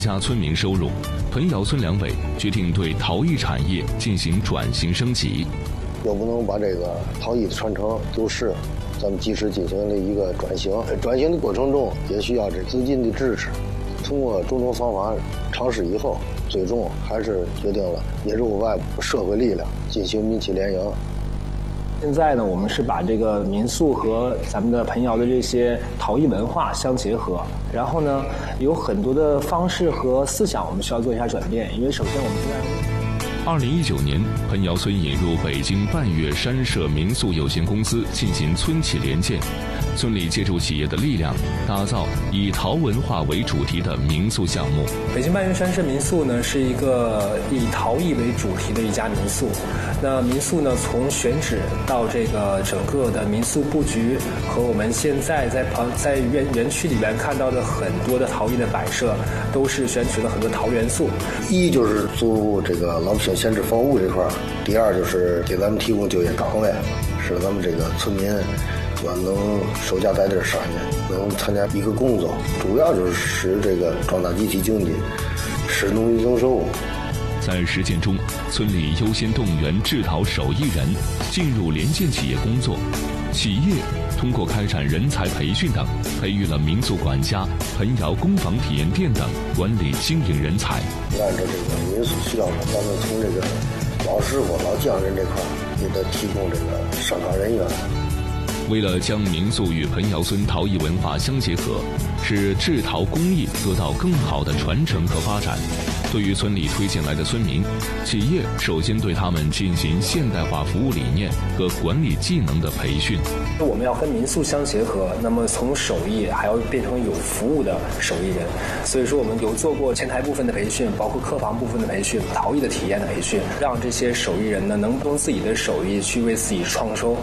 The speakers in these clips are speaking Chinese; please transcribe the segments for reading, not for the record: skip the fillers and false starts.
加村民收入，彭窑村两委决定对陶艺产业进行转型升级。 又不能把这个陶艺的传承丢失，咱们及时进行了一个转型。转型的过程中也需要这资金的支持。通过种种方法尝试以后，最终还是决定了引入外部社会力量进行民企联营。 现在呢，我们是把这个民宿和咱们的彭窑的这些陶艺文化相结合，然后呢，有很多的方式和思想我们需要做一下转变。因为首先我们现在 2019年，彭窑村引入北京半月山社民宿有限公司进行村企联建，村里借助企业的力量，打造以陶文化为主题的民宿项目。 北京半月山社民宿呢，是一个以陶艺为主题的一家民宿。那民宿呢，从选址到这个整个的民宿布局，和我们现在在园区里面看到的很多的陶艺的摆设，都是选取了很多陶元素。 一就是租这个老百姓闲置房屋这块，第二就是给咱们提供就业岗位，使咱们这个村民能守家在这3年，能参加一个工作，主要就是使这个壮大集体经济，使农民增收入。 在实践中，村里优先动员制陶手艺人进入联建企业工作，企业通过开展人才培训等，培育了民宿管家、彭窑工坊体验店等管理经营人才。 按照这个民宿需要，咱们从这个老师傅、老匠人这块给他提供这个上岗人员。 为了将民宿与彭窑村陶艺文化相结合，使制陶工艺得到更好的传承和发展，对于村里推进来的村民，企业首先对他们进行现代化服务理念和管理技能的培训。 我们要跟民宿相结合，那么从手艺还要变成有服务的手艺人。所以说我们有做过前台部分的培训，包括客房部分的培训，陶艺的体验的培训，让这些手艺人呢能用自己的手艺去为自己创收。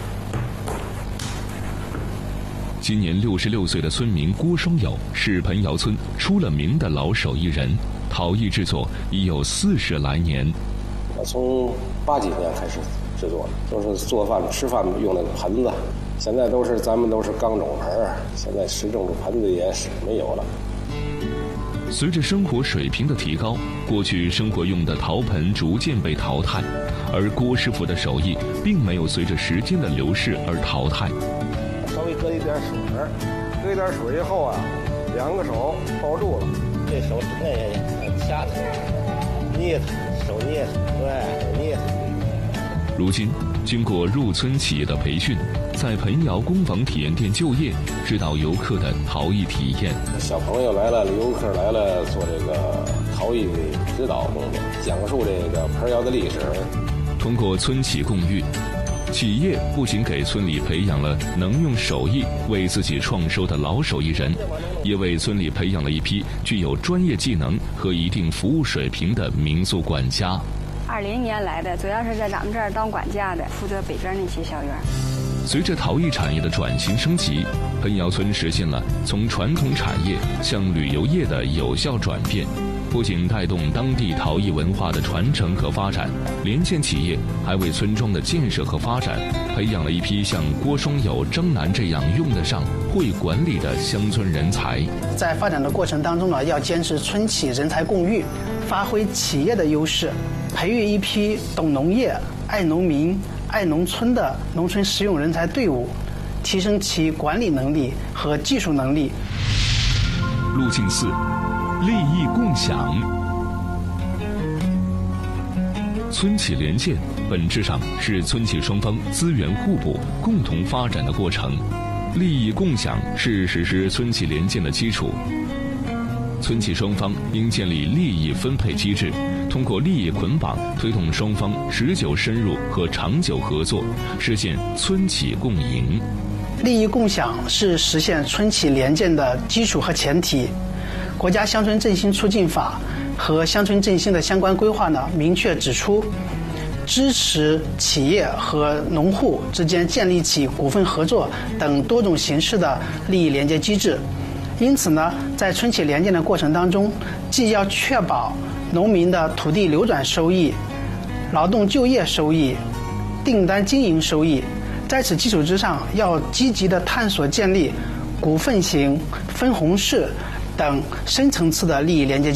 今年66岁的村民郭双友是彭窑村出了名的老手艺人，陶艺制作已有40来年。 我从80几年开始制作的，都是做饭吃饭用那个盆子，现在咱们都是钢种盆，现在石种盆子也是没有了。 随着生活水平的提高，过去生活用的陶盆逐渐被淘汰，而郭师傅的手艺并没有随着时间的流逝而淘汰。 稍微搁一点水，搁一点水以后啊，2个手抱住了，这手指内掐的，捏它，手捏它，对，手捏它。 如今，经过入村企业的培训，在彭窑工坊体验店就业，指导游客的陶艺体验。 小朋友来了，游客来了，做这个陶艺指导工作，讲述这个彭窑的历史。 通过村企共育，企业不仅给村里培养了能用手艺为自己创收的老手艺人，也为村里培养了一批具有专业技能和一定服务水平的民宿管家。 20年来的，主要是在咱们这儿当管家的，负责北边那些小院。 随着陶艺产业的转型升级，彭窑村实现了从传统产业向旅游业的有效转变，不仅带动当地陶艺文化的传承和发展，联建企业还为村庄的建设和发展培养了一批像郭双友、张楠这样用得上、会管理的乡村人才。 在发展的过程当中呢，要坚持村企人才共育，发挥企业的优势，培育一批懂农业、爱农民、爱农村的农村实用人才队伍，提升其管理能力和技术能力。 路径4：利益共享。村企联建本质上是村企双方资源互补、共同发展的过程，利益共享是实施村企联建的基础。村企双方应建立利益分配机制，通过利益捆绑，推动双方持久深入和长久合作，实现村企共赢。 利益共享是实现村企联建的基础和前提。国家乡村振兴促进法和乡村振兴的相关规划呢，明确指出，支持企业和农户之间建立起股份合作等多种形式的利益连接机制。因此呢，在村企联建的过程当中，既要确保农民的土地流转收益、劳动就业收益、订单经营收益，在此基础之上，要积极地探索建立股份型、分红式等深层次的利益连接机制。